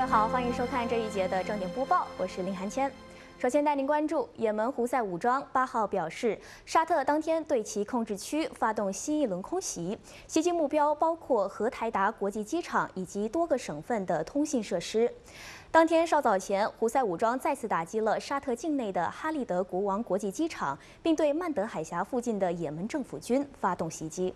位好，欢迎收看这一节的正点播报，我是林涵谦。首先带您关注，也门胡塞武装8号表示，沙特当天对其控制区发动新一轮空袭，袭击目标包括荷台达国际机场以及多个省份的通信设施。当天稍早前，胡塞武装再次打击了沙特境内的哈利德国王国际机场，并对曼德海峡附近的也门政府军发动袭击。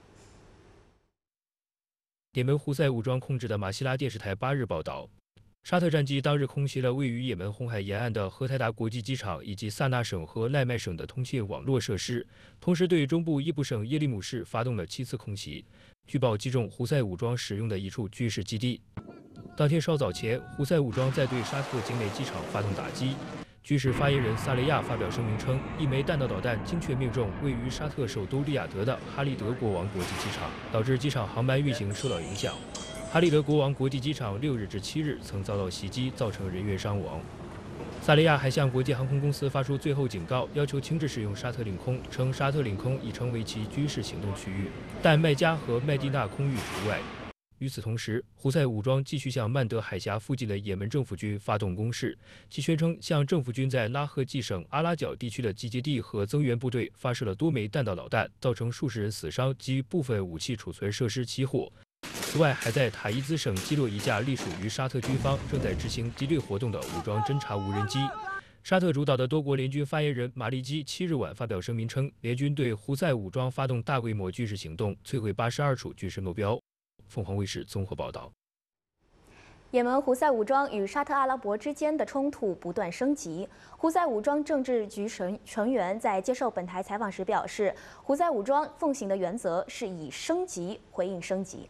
也门胡塞武装控制的马希拉电视台8日报道，沙特战机当日空袭了位于也门红海沿岸的荷台达国际机场以及萨那省和赖麦省的通信网络设施，同时对中部伊布省耶利姆市发动了7次空袭，据报击中胡塞武装使用的一处军事基地。当天稍早前，胡塞武装在对沙特境内机场发动打击。 军事发言人萨雷亚发表声明称，一枚弹道导弹精确命中位于沙特首都利雅得的哈利德国王国际机场，导致机场航班运行受到影响。哈利德国王国际机场6日至7日曾遭到袭击，造成人员伤亡。萨雷亚还向国际航空公司发出最后警告，要求停止使用沙特领空，称沙特领空已成为其军事行动区域，但麦加和麦地那空域除外。 与此同时，胡塞武装继续向曼德海峡附近的也门政府军发动攻势。其宣称向政府军在拉赫季省阿拉角地区的集结地和增援部队发射了多枚弹道导弹，造成数十人死伤及部分武器储存设施起火。此外，还在塔伊兹省击落一架隶属于沙特军方正在执行敌对活动的武装侦察无人机。沙特主导的多国联军发言人马利基7日晚发表声明称，联军对胡塞武装发动大规模军事行动，摧毁82处军事目标。 凤凰卫视综合报道： 也门胡塞武装与沙特阿拉伯之间的冲突不断升级。胡塞武装政治局成员在接受本台采访时表示，胡塞武装奉行的原则是以升级回应升级。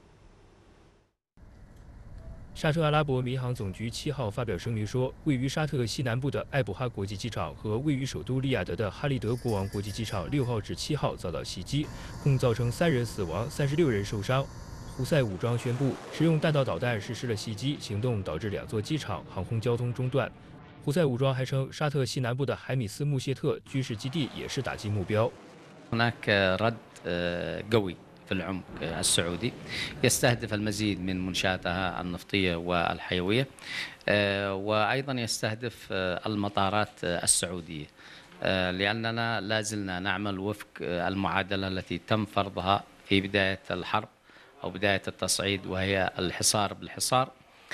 沙特阿拉伯民航总局7号发表声明说，位于沙特西南部的艾卜哈国际机场和位于首都利雅得的哈利德国王国际机场6号至7号遭到袭击，共造成3人死亡、36人受伤。 胡塞武装宣布使用弹道导弹实施了袭击行动，导致2座机场航空交通中断。胡塞武装还称，沙特西南部的海米斯穆谢特军事基地也是打击目标。 هناك رد قوي في العمق السعودي يستهدف المزيد من منشاتها النفطية والحيوية وأيضا يستهدف المطارات السعودية لأننا لا زلنا نعمل وفق المعادلة التي تم فرضها في بداية الحرب أو بداية التصعيد وهي الحصار بالحصار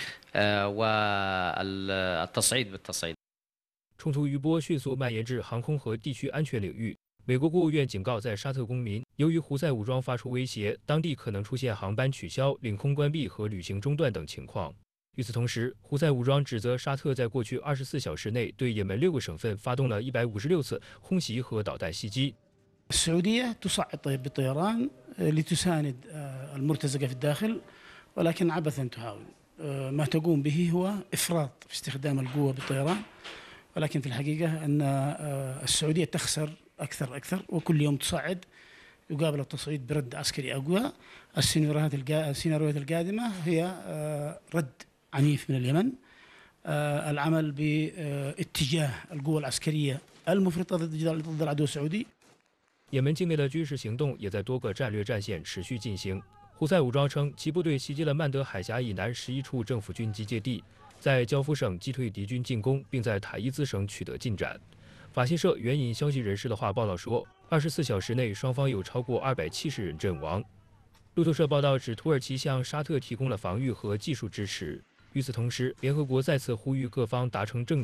والتصعيد بالتصعيد。 冲突余波迅速蔓延至航空和地区安全领域。美国国务院警告在沙特公民，由于胡塞武装发出威胁，当地可能出现航班取消、领空关闭和旅行中断等情况。与此同时，胡塞武装指责沙特在过去24小时内对也门6个省份发动了156次空袭和导弹袭击。 السعودية تصعد بالطيران لتساند المرتزقة في الداخل ولكن عبثا تحاول ما تقوم به هو إفراط في استخدام القوة بالطيران ولكن في الحقيقة أن السعودية تخسر أكثر وكل يوم تصعد يقابل التصعيد برد عسكري أقوى. السيناريوهات القادمة هي رد عنيف من اليمن العمل باتجاه القوة العسكرية المفرطة ضد العدو السعودي. 也门境内的军事行动也在多个战略战线持续进行。胡塞武装称，其部队袭击了曼德海峡以南11处政府军集结地，在焦夫省击退敌军进攻，并在塔伊兹省取得进展。法新社援引消息人士的话报道说，24小时内双方有超过270人阵亡。路透社报道指，土耳其向沙特提供了防御和技术支持。与此同时，联合国再次呼吁各方达成政